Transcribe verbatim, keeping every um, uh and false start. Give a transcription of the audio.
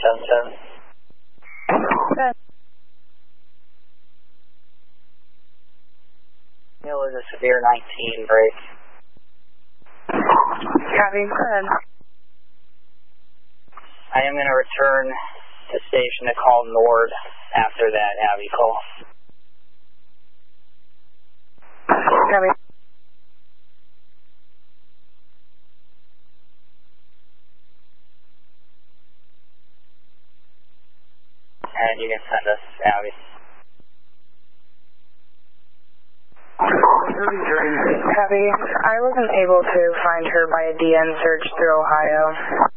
seven seven. Good. Hill is a severe nineteen break. Copy, go ahead. I am going to return to station to call Nord after that Abbey call. Copy. And you can send us Abbey. Copy. I wasn't able to find her by a D N search through Ohio.